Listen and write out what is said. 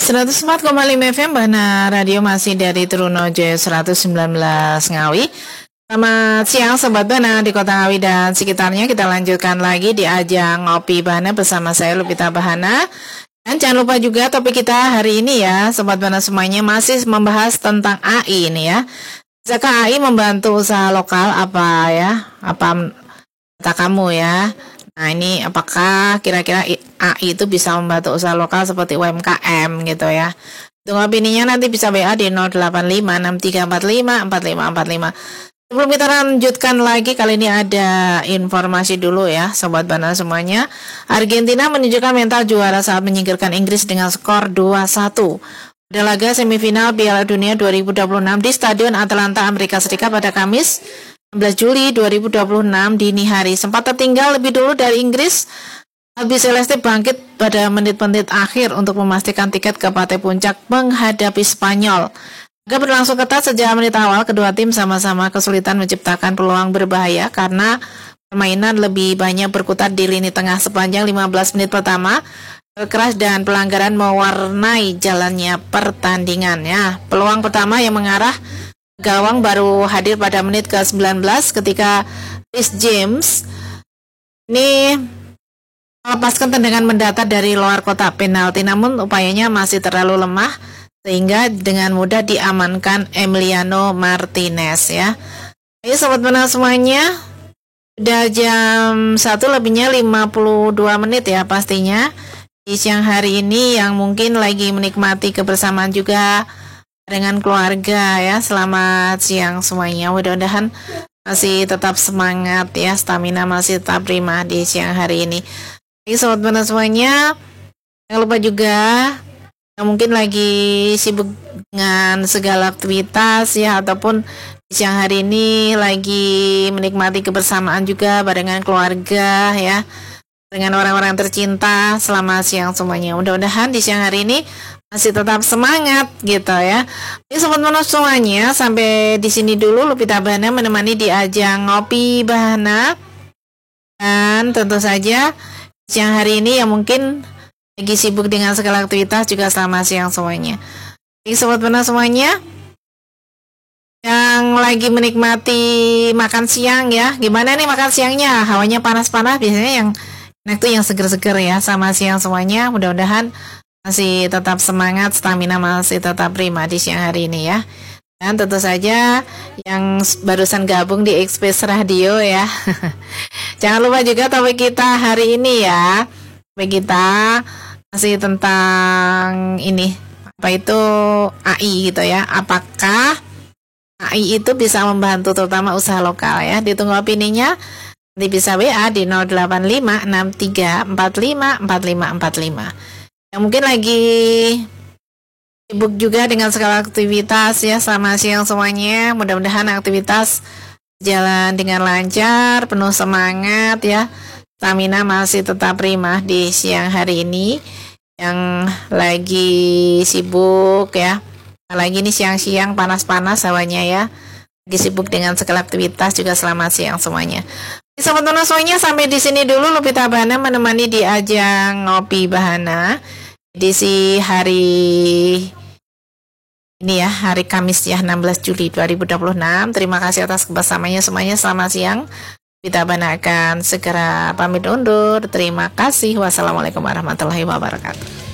104,5 FM Bahana Radio masih dari Trunojoyo 119 Ngawi. Selamat siang Sobat Bahana di Kota Ngawi dan sekitarnya. Kita lanjutkan lagi di ajang Ngopi Bahana bersama saya Lupita Bahana. Dan jangan lupa juga topik kita hari ini ya Sobat Bahana semuanya masih membahas tentang AI ini ya. Bisakah AI membantu usaha lokal apa ya? Apa kata kamu ya? Nah ini apakah kira-kira AI itu bisa membantu usaha lokal seperti UMKM gitu ya. Tunggu opininya nanti bisa WA di 08563454545. Sebelum kita lanjutkan lagi, kali ini ada informasi dulu ya Sobat Bahana semuanya. Argentina menunjukkan mental juara saat menyingkirkan Inggris dengan skor 2-1 pada laga semifinal Piala Dunia 2026 di Stadion Atlanta, Amerika Serikat pada Kamis 16 Juli 2026 dini hari. Sempat tertinggal lebih dulu dari Inggris, Albi Celeste bangkit pada menit-menit akhir untuk memastikan tiket ke partai puncak menghadapi Spanyol. Laga berlangsung ketat sejak menit awal, kedua tim sama-sama kesulitan menciptakan peluang berbahaya karena permainan lebih banyak berkutat di lini tengah sepanjang 15 menit pertama. Keras dan pelanggaran mewarnai jalannya pertandingan ya. Peluang pertama yang mengarah gawang baru hadir pada menit ke-19 ketika Reece James ini melepaskan tendangan mendatar dari luar kotak penalti, namun upayanya masih terlalu lemah sehingga dengan mudah diamankan Emiliano Martinez ya. Ayo Sobat Bahana semuanya, udah jam 1 lebihnya 52 menit ya pastinya di siang hari ini yang mungkin lagi menikmati kebersamaan juga dengan keluarga ya. Selamat siang semuanya, mudah-mudahan masih tetap semangat ya, stamina masih tetap prima di siang hari ini. Jadi Sobat Bahana semuanya, jangan lupa juga yang mungkin lagi sibuk dengan segala aktivitas ya, ataupun di siang hari ini lagi menikmati kebersamaan juga barengan keluarga ya, dengan orang-orang tercinta. Selamat siang semuanya, mudah-mudahan di siang hari ini masih tetap semangat gitu ya. Jadi Sobat Bahana semuanya, sampai di sini dulu Lupita Bahana menemani di ajang Ngopi Bahana. Dan tentu saja siang hari ini yang mungkin lagi sibuk dengan segala aktivitas juga selamat siang semuanya. Jadi Sobat Bahana semuanya yang lagi menikmati makan siang ya, gimana nih makan siangnya? Hawanya panas-panas, biasanya yang enak tuh yang seger-seger ya. Selamat siang semuanya, mudah-mudahan masih tetap semangat, stamina masih tetap prima di siang hari ini ya. Dan tentu saja yang barusan gabung di Express Radio ya jangan lupa juga topik kita hari ini ya. Topik kita masih tentang ini, apa itu AI gitu ya. Apakah AI itu bisa membantu terutama usaha lokal ya? Ditunggu opininya. Nanti bisa WA di 08563454545. Yang mungkin lagi sibuk juga dengan segala aktivitas ya. Selamat siang semuanya, mudah-mudahan aktivitas jalan dengan lancar, penuh semangat ya. Stamina masih tetap prima di siang hari ini. Yang lagi sibuk ya, lagi ini siang-siang panas-panas hawanya ya, lagi sibuk dengan segala aktivitas juga selamat siang semuanya. Sobat Bahana semuanya, sampai di sini dulu Lupita Bahana menemani di ajang Ngopi Bahana edisi hari ini ya, hari Kamis ya, 16 Juli 2026. Terima kasih atas kebersamaannya semuanya. Selamat siang. Lupita Bahana akan segera pamit undur. Terima kasih. Wassalamualaikum warahmatullahi wabarakatuh.